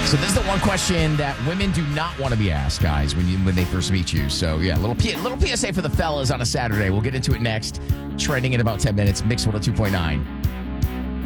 So this is the one question that women do not want to be asked, guys, when they first meet you. So, yeah, little PSA for the fellas on a Saturday. We'll get into it next. Trending in about 10 minutes. Mix 102.9.